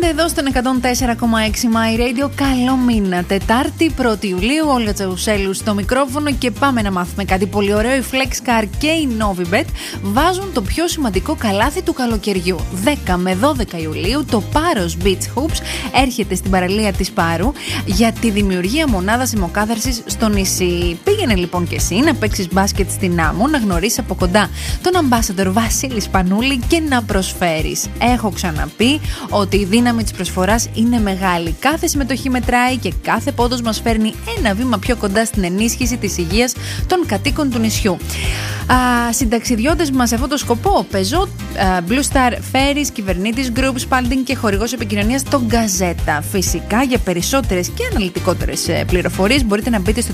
εδώ στον 104,6 My Radio. Καλό μήνα. Τετάρτη 1η Ιουλίου. Όλγα Τσαουσέλου στο μικρόφωνο και πάμε να μάθουμε κάτι πολύ ωραίο. Η FlexCar και η Novibet βάζουν το πιο σημαντικό καλάθι του καλοκαιριού. 10 με 12 Ιουλίου το Paros Beach Hoops έρχεται στην παραλία της Πάρου για τη δημιουργία μονάδας αιμοκάθαρσης στο νησί. Πήγαινε λοιπόν και εσύ να παίξεις μπάσκετ στην άμμο, να γνωρίσεις από κοντά τον Ambassador Βασίλη Σπανούλη και να προσφέρεις. Έχω ξαναπεί ότι η δύναμη της προσφοράς είναι μεγάλη. Κάθε συμμετοχή μετράει και κάθε πόντος μας φέρνει ένα βήμα πιο κοντά στην ενίσχυση της υγείας των κατοίκων του νησιού. Συνταξιδιώτες μας σε αυτό το σκοπό, Peugeot, Blue Star Ferries, κυβερνήτης Group, Spalding και χορηγός επικοινωνίας τον Γκαζέτα. Φυσικά για περισσότερες και αναλυτικότερες πληροφορίες μπορείτε να μπείτε στο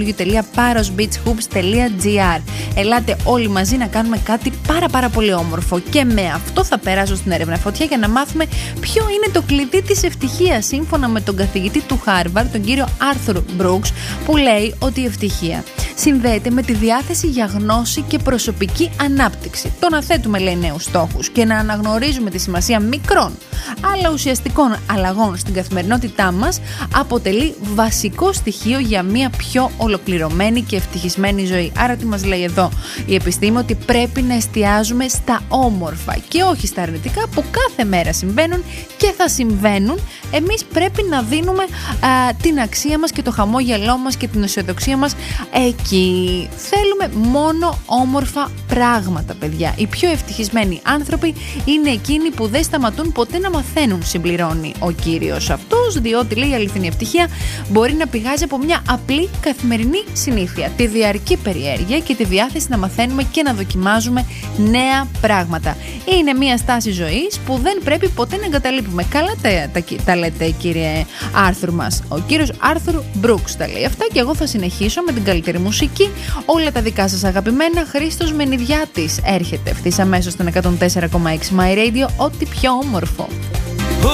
www.parosbeachhoops.gr. Ελάτε όλοι μαζί να κάνουμε κάτι πάρα πολύ όμορφο. Και με αυτό θα περάσω στην έρευνα φωτιά για να μάθουμε ποιο είναι το κλειδί της ευτυχίας, σύμφωνα με τον καθηγητή του Harvard, τον κύριο Arthur Brooks, που λέει ότι η ευτυχία συνδέεται με τη διάθεση για γνώση και προσωπική ανάπτυξη. Το να θέτουμε, λέει, νέους στόχους και να αναγνωρίζουμε τη σημασία μικρών αλλά ουσιαστικών αλλαγών στην καθημερινότητά μας αποτελεί βασικό στοιχείο για μια πιο ολοκληρωμένη και ευτυχισμένη ζωή. Άρα τι μας λέει εδώ η επιστήμη? Ότι πρέπει να εστιάζουμε στα όμορφα και όχι στα αρνητικά που κάθε μέρα συμβαίνουν και θα συμβαίνουν. Εμείς πρέπει να δίνουμε την αξία μας και το χαμόγελό μας και την αισιοδοξία μας εκεί. Θέλουμε μόνο όμορφα πράγματα, παιδιά. Οι πιο ευτυχισμένοι άνθρωποι είναι εκείνοι που δεν σταματούν ποτέ να μαθαίνουν, συμπληρώνει ο κύριος αυτός, διότι, λέει, η αληθινή ευτυχία μπορεί να πηγάζει από μια απλή καθημερινή συνήθεια, τη διαρκή περιέργεια και τη διάθεση να μαθαίνουμε και να δοκιμάζουμε νέα πράγματα. Είναι μια στάση ζωής που δεν πρέπει ποτέ να εγκαταλείπουμε. Καλά τα λέτε, κύριε Άρθουρ μας. Ο κύριος Άρθουρ Μπρούκς τα λέει αυτά και εγώ θα συνεχίσω με την καλύτερη μουσική. Όλα τα δικά σας αγαπημένα. Χρήστος Μενιδιάτης έρχεται ευθύς αμέσως στον 104,6 My Radio, ό,τι πιο όμορφο.